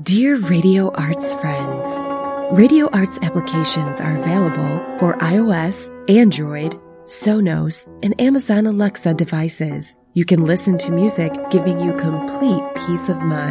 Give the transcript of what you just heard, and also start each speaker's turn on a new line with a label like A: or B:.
A: Dear Radio Arts friends, Radio Arts applications are available for iOS, Android, Sonos, and Amazon Alexa devices. You can listen to music giving you complete peace of mind.